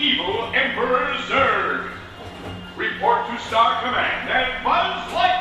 evil Emperor Zurg. Report to Star Command and buzz like